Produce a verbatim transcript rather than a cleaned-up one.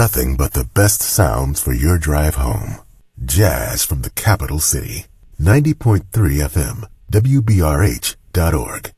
nothing but the best sounds for your drive home. Jazz from the capital city. ninety point three F M, W B R H dot org.